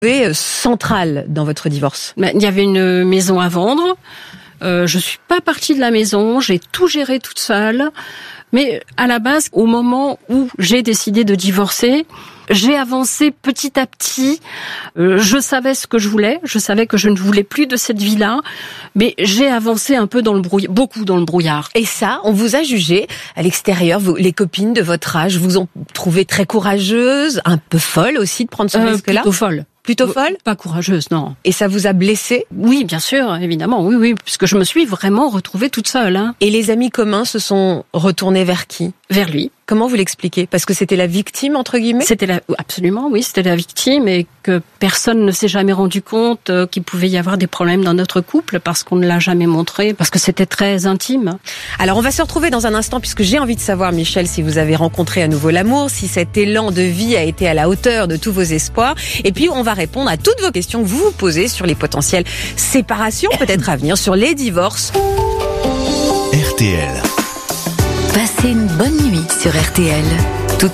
Central dans votre divorce? Il y avait une maison à vendre. Je suis pas partie de la maison. J'ai tout géré toute seule. Mais à la base, au moment où j'ai décidé de divorcer, j'ai avancé petit à petit. Je savais ce que je voulais. Je savais que je ne voulais plus de cette vie-là. Mais j'ai avancé un peu beaucoup dans le brouillard. Et ça, on vous a jugé à l'extérieur. Les copines de votre âge vous ont trouvé très courageuse, un peu folle aussi de prendre ce risque-là. Plutôt folle. Plutôt folle? Pas courageuse, non. Et ça vous a blessée? Oui, bien sûr, évidemment, oui, puisque je me suis vraiment retrouvée toute seule. Et les amis communs se sont retournés vers qui? Vers lui. Comment vous l'expliquez? Parce que c'était la victime, entre guillemets? Absolument, oui, c'était la victime et que personne ne s'est jamais rendu compte qu'il pouvait y avoir des problèmes dans notre couple parce qu'on ne l'a jamais montré, parce que c'était très intime. Alors, on va se retrouver dans un instant puisque j'ai envie de savoir, Michel, si vous avez rencontré à nouveau l'amour, si cet élan de vie a été à la hauteur de tous vos espoirs. Et puis, on va répondre à toutes vos questions que vous vous posez sur les potentielles séparations, peut-être à venir, sur les divorces. RTL. Passez une bonne nuit sur RTL.